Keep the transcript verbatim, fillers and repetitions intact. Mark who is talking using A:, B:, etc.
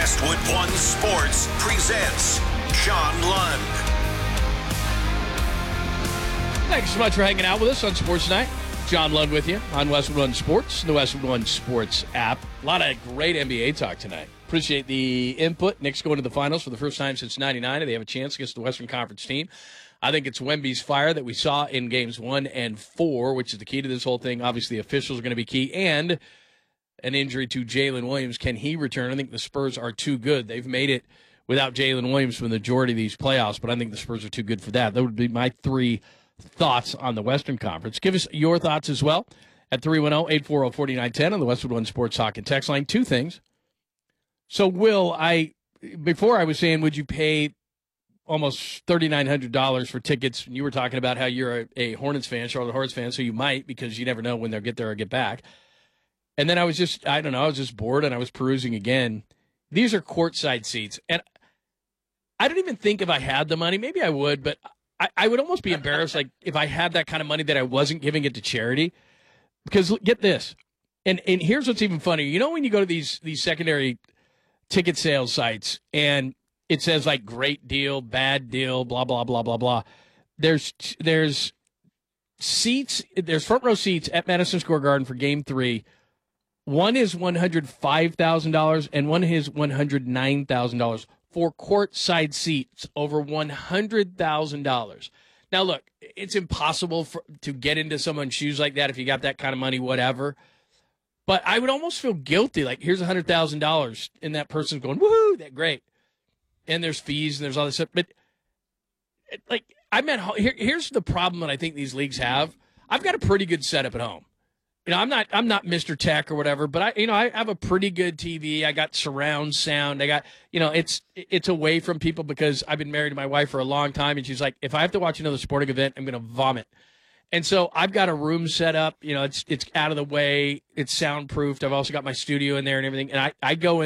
A: Westwood One Sports presents John Lund.
B: Thanks so much for hanging out with us on Sports Night. John Lund with you on Westwood One Sports, the Westwood One Sports app. A lot of great N B A talk tonight. Appreciate the input. Knicks going to the finals for the first time since ninety-nine, and they have a chance against the Western Conference team. I think it's Wemby's fire that we saw in games one and four, which is the key to this whole thing. Obviously, the officials are going to be key, and an injury to Jalen Williams. Can he return? I think the Spurs are too good. They've made it without Jalen Williams for the majority of these playoffs, but I think the Spurs are too good for that. That would be my three thoughts on the Western Conference. Give us your thoughts as well at three one zero, eight four zero, four nine one zero on the Westwood One Sports Talk and text line. Two things. So, Will, I before I was saying, would you pay almost three thousand nine hundred dollars for tickets? You were talking about how you're a, a Hornets fan, Charlotte Hornets fan, so you might, because you never know when they'll get there or get back. And then I was just, I don't know, I was just bored, and I was perusing again. These are courtside seats. And I don't even think if I had the money, maybe I would, but I, I would almost be embarrassed, like, if I had that kind of money that I wasn't giving it to charity. Because get this, and, and here's what's even funnier. You know when you go to these these secondary ticket sales sites, and it says, like, great deal, bad deal, blah, blah, blah, blah, blah. There's there's seats, there's front row seats at Madison Square Garden for Game three. One is one hundred five thousand dollars, and one is one hundred nine thousand dollars for courtside seats, over one hundred thousand dollars. Now, look, it's impossible for, to get into someone's shoes like that if you got that kind of money, whatever. But I would almost feel guilty. Like, here's one hundred thousand dollars, and that person's going, woohoo, that great. And there's fees, and there's all this stuff. But, like, I'm at home. Here, here's the problem that I think these leagues have. I've got a pretty good setup at home. You know, I'm not I'm not Mister Tech or whatever, but I you know I have a pretty good T V. I got surround sound. I got you know it's it's away from people because I've been married to my wife for a long time, and she's like, if I have to watch another sporting event, I'm going to vomit. And so I've got a room set up. You know, it's it's out of the way. It's soundproofed. I've also got my studio in there and everything. And I, I go in.